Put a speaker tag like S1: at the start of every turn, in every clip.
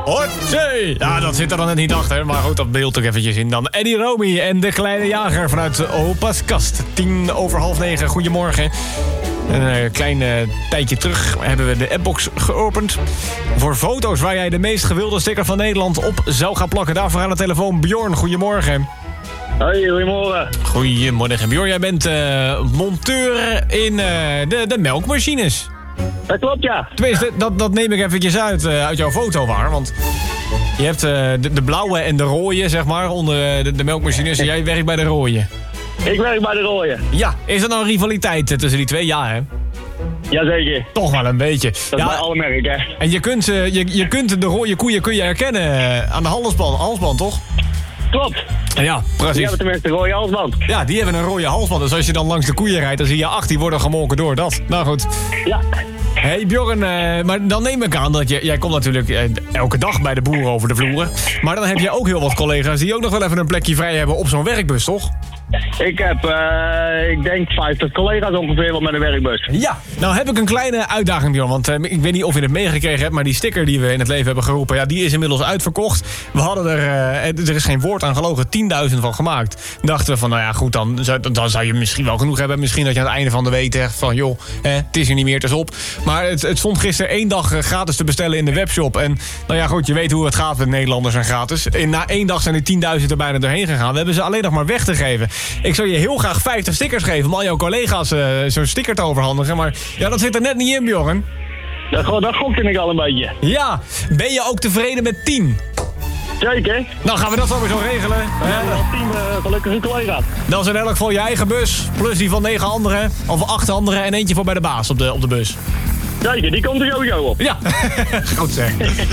S1: Hotzee! Ja, dat zit er dan net niet achter. Maar goed, dat beeld ook eventjes in dan. Eddie Romy en de Kleine Jager vanuit Opa's Kast. 9:10. Goedemorgen. Een klein tijdje terug hebben we de appbox geopend. Voor foto's waar jij de meest gewilde sticker van Nederland op zou gaan plakken. Daarvoor aan de telefoon Bjorn. Goedemorgen.
S2: Hoi, goedemorgen.
S1: Goedemorgen Bjorn. Jij bent monteur in de melkmachines.
S2: Dat klopt, ja.
S1: Tenminste, dat neem ik eventjes uit jouw foto waar. Want je hebt de blauwe en de rode, zeg maar, onder de melkmachines. En jij werkt bij de rode.
S2: Ik werk bij de rode.
S1: Ja, is er nou een rivaliteit tussen die twee? Ja, hè?
S2: Jazeker.
S1: Toch wel een beetje.
S2: Dat is bij alle merken.
S1: En je kunt de rode koeien herkennen aan de halsband, toch?
S2: Klopt.
S1: Ja, precies.
S2: Die hebben tenminste een rode halsband.
S1: Ja, die hebben een rode halsband. Dus als je dan langs de koeien rijdt, dan zie je 8 die worden gemolken door dat. Nou goed.
S2: Ja.
S1: Hey Bjorn, maar dan neem ik aan dat jij komt natuurlijk elke dag bij de boeren over de vloeren. Maar dan heb je ook heel wat collega's die ook nog wel even een plekje vrij hebben op zo'n werkbus, toch?
S2: Ik heb, ik denk 50 collega's ongeveer wel met een werkbus.
S1: Ja, nou heb ik een kleine uitdaging, Bjorn. Want ik weet niet of je het meegekregen hebt, maar die sticker die we in het leven hebben geroepen, ja, die is inmiddels uitverkocht. We hadden er is geen woord aan gelogen, 10.000 van gemaakt. Dachten we van, nou ja, goed, dan zou je misschien wel genoeg hebben. Misschien dat je aan het einde van de week zegt van, joh, het is er niet meer, het is op. Maar het stond gisteren 1 dag gratis te bestellen in de webshop. En nou ja, goed, je weet hoe het gaat met Nederlanders en gratis. En na 1 dag zijn er 10.000 er bijna doorheen gegaan. We hebben ze alleen nog maar weg te geven. Ik zou je heel graag 50 stickers geven om al jouw collega's zo'n sticker te overhandigen. Maar ja, dat zit er net niet in, Bjorn.
S2: Dat gokte ik al een beetje.
S1: Ja, ben je ook tevreden met 10?
S2: Zeker.
S1: Nou, gaan we dat sowieso regelen.
S2: We hebben al 10 gelukkige collega's.
S1: Dat is in elk geval je eigen bus. Plus die van 9 anderen. Of 8 anderen. En eentje voor bij de baas op de bus.
S2: Zeker, die komt er sowieso op.
S1: Ja, goed zeg.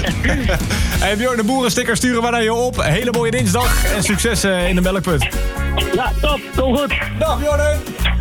S1: Hey Bjorn, de boerensticker sturen we naar je op. Hele mooie dinsdag en succes in de melkput.
S2: Ja, top. Kom goed.
S1: Dag Bjorn.